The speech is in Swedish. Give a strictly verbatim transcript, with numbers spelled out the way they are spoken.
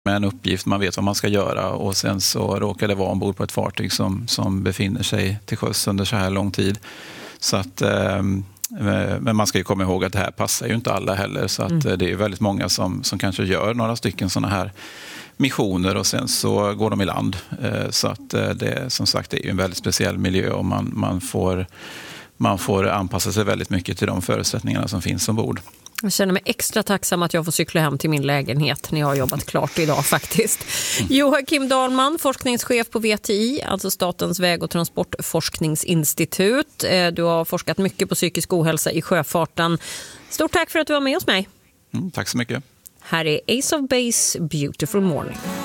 med en uppgift, man vet vad man ska göra och sen så råkar det vara ombord på ett fartyg som, som befinner sig till sjöss under så här lång tid. Så att, eh, men man ska ju komma ihåg att det här passar ju inte alla heller, så att mm. det är väldigt många som, som kanske gör några stycken sådana här missioner och sen så går de i land. Eh, så att det, som sagt, det är ju en väldigt speciell miljö och man, man, får, man får anpassa sig väldigt mycket till de förutsättningarna som finns ombord. Jag känner mig extra tacksam att jag får cykla hem till min lägenhet när jag har jobbat klart idag faktiskt. Mm. Joakim Dahlman, forskningschef på V T I, alltså Statens väg- och transportforskningsinstitut. Du har forskat mycket på psykisk ohälsa i sjöfarten. Stort tack för att du var med hos mig. Mm, tack så mycket. Här är Ace of Base, Beautiful Morning.